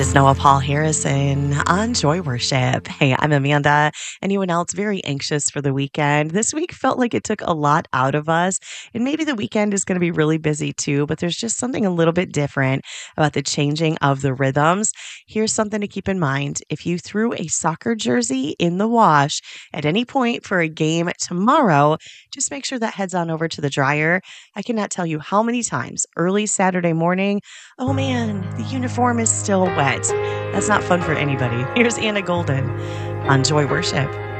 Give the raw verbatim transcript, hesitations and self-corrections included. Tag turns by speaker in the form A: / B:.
A: is Noah Paul Harrison on Joy Worship. Hey, I'm Amanda. Anyone else very anxious for the weekend? This week felt like it took a lot out of us, and maybe the weekend is going to be really busy too, but there's just something a little bit different about the changing of the rhythms. Here's something to keep in mind. If you threw a soccer jersey in the wash at any point for a game tomorrow, just make sure that heads on over to the dryer. I cannot tell you how many times early Saturday morning, oh man, the uniform is still wet. That's not fun for anybody. Here's Anna Golden on Joy Worship.